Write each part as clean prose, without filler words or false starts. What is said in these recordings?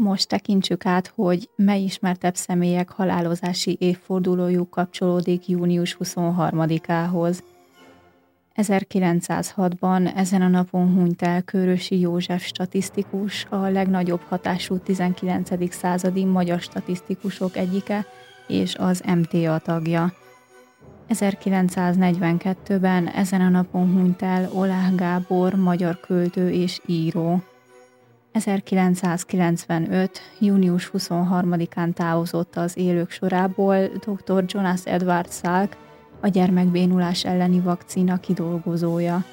Most tekintsük át, hogy mely ismertebb személyek halálozási évfordulójuk kapcsolódik június 23-ához. 1906-ban ezen a napon hunyt el Kőrösi József statisztikus, a legnagyobb hatású 19. századi magyar statisztikusok egyike és az MTA tagja. 1942-ben ezen a napon hunyt el Oláh Gábor, magyar költő és író. 1995. június 23-án távozott az élők sorából dr. Jonas Edward Salk, a gyermekbénulás elleni vakcína kidolgozója.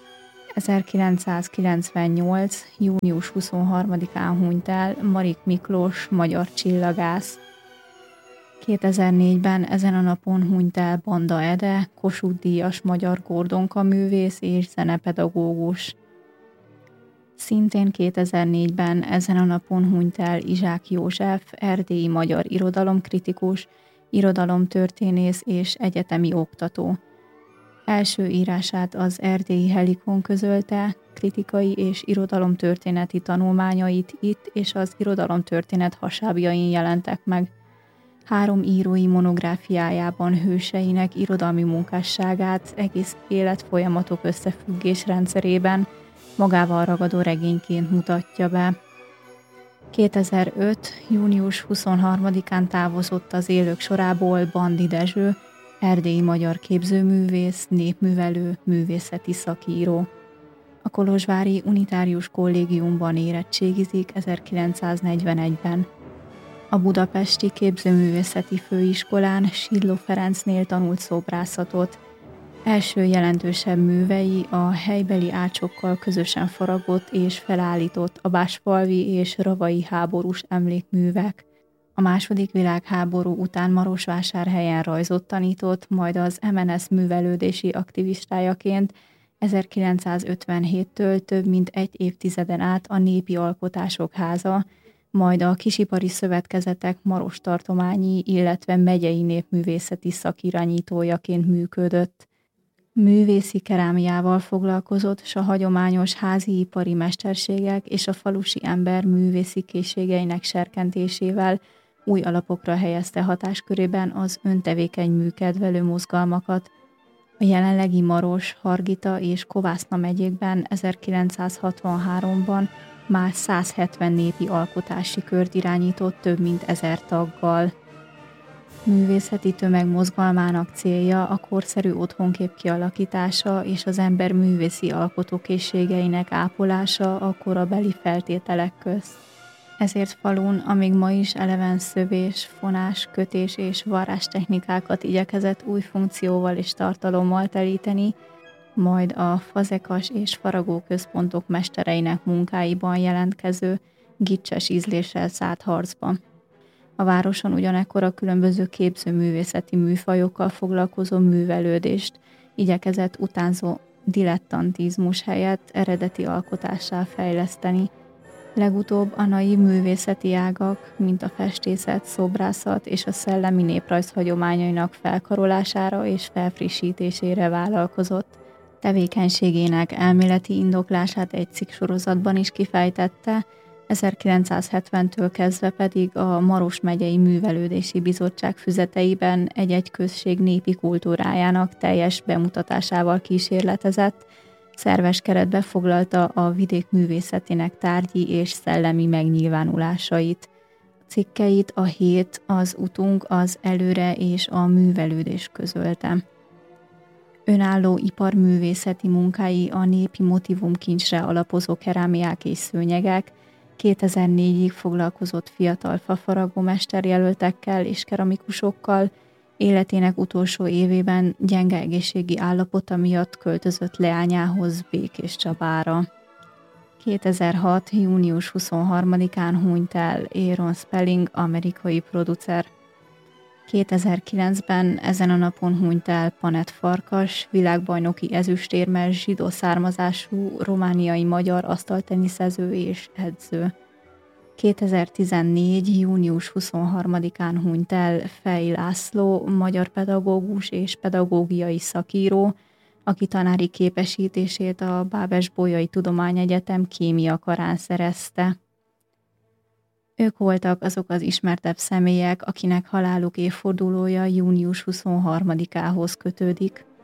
1998. június 23-án hunyt el Marik Miklós, magyar csillagász. 2004-ben ezen a napon hunyt el Banda Ede, Kossuth-díjas magyar kordonka művész és zenepedagógus. Szintén 2004-ben ezen a napon hunyt el Izsák József, erdélyi magyar irodalomkritikus, irodalomtörténész és egyetemi oktató. Első írását az Erdélyi Helikon közölte, kritikai és irodalomtörténeti tanulmányait itt és az irodalomtörténet hasábjain jelentek meg. 3 írói monográfiájában hőseinek irodalmi munkásságát egész életfolyamatok összefüggés rendszerében magával ragadó regényként mutatja be. 2005. június 23-án távozott az élők sorából Bandi Dezső, erdélyi magyar képzőművész, népművelő, művészeti szakíró. A kolozsvári unitárius kollégiumban érettségizik 1941-ben. A budapesti képzőművészeti főiskolán Sidló Ferencnél tanult szobrászatot. Első jelentősebb művei a helybeli ácsokkal közösen faragott és felállított a básfalvi és ravai háborús emlékművek. A II. Világháború után Marosvásárhelyen rajzot tanított, majd az MNS művelődési aktivistájaként 1957-től több mint egy évtizeden át a Népi Alkotások Háza, majd a Kisipari Szövetkezetek Maros tartományi, illetve megyei népművészeti szakirányítójaként működött. Művészi kerámiával foglalkozott, s a hagyományos házi ipari mesterségek és a falusi ember művészi készségeinek serkentésével új alapokra helyezte hatáskörében az öntevékeny műkedvelő mozgalmakat. A jelenlegi Maros, Hargita és Kovászna megyékben 1963-ban már 170 népi alkotási kört irányított több mint 1000 taggal. Művészeti tömegmozgalmának célja a korszerű otthonkép kialakítása és az ember művészi alkotókészségeinek ápolása a korabeli feltételek közt. Ezért falun, amíg ma is eleven szövés, fonás, kötés és varrás technikákat igyekezett új funkcióval és tartalommal telíteni, majd a fazekas és faragó központok mestereinek munkáiban jelentkező gicses ízléssel szállt harcba. A városon ugyanekkor a különböző képzőművészeti műfajokkal foglalkozó művelődést igyekezett utánzó dilettantizmus helyett eredeti alkotássá fejleszteni. Legutóbb a naiv művészeti ágak, mint a festészet, szobrászat és a szellemi néprajz hagyományainak felkarolására és felfrissítésére vállalkozott. Tevékenységének elméleti indoklását egy cikksorozatban is kifejtette, 1970-től kezdve pedig a Maros megyei Művelődési Bizottság füzeteiben egy-egy község népi kultúrájának teljes bemutatásával kísérletezett, szerves keretbe foglalta a vidék művészetének tárgyi és szellemi megnyilvánulásait. A cikkeit a Hét, az Utunk, az Előre és a Művelődés közölte. Önálló iparművészeti munkái a népi motivumkincsre alapozó kerámiák és szőnyegek, 2004-ig foglalkozott fiatal fafaragó mesterjelöltekkel és keramikusokkal, életének utolsó évében gyenge egészségi állapota miatt költözött leányához Békéscsabára. 2006. június 23-án hunyt el Aaron Spelling, amerikai producer. 2009-ben ezen a napon hunyt el Panett Farkas, világbajnoki ezüstérmes zsidó származású romániai magyar asztalteniszező és edző. 2014. június 23-án hunyt el Fej László, magyar pedagógus és pedagógiai szakíró, aki tanári képesítését a Bábes-Bolyai Tudományegyetem kémia karán szerezte. Ők voltak azok az ismertebb személyek, akinek haláluk évfordulója június 23-ához kötődik.